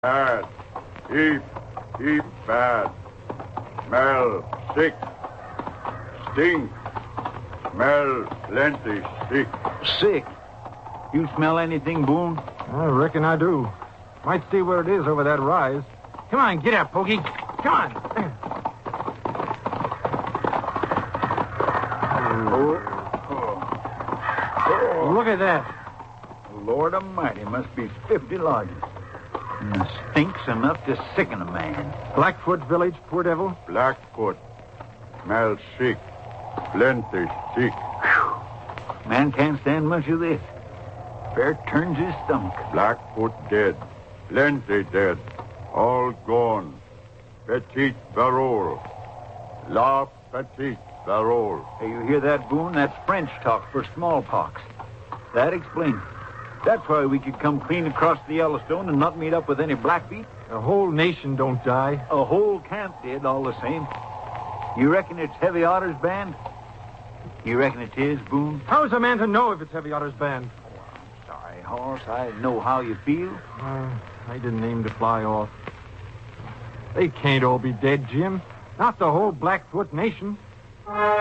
Bad. Heap bad. Smell sick. Stink. Smell plenty sick. Sick? You smell anything, Boone? I reckon I do. Might see what it is over that rise. Come on, get up, Pokey. Come on. Look at that. Lord Almighty, must be 50 lodges. And the stink's enough to sicken a man. Blackfoot village, poor devil. Blackfoot. Smell sick. Plenty sick. Man can't stand much of this. Fair turns his stomach. Blackfoot dead. Plenty dead. All gone. Petit parole. La petite parole. Hey, you hear that, Boone? That's French talk for smallpox. That explains it. That's why we could come clean across the Yellowstone and not meet up with any Blackfeet. The whole nation don't die. A whole camp did, all the same. You reckon it's Heavy Otter's band? You reckon it is, Boone? How's a man to know if it's Heavy Otter's band? Sorry, horse. I know how you feel. I didn't aim to fly off. They can't all be dead, Jim. Not the whole Blackfoot nation.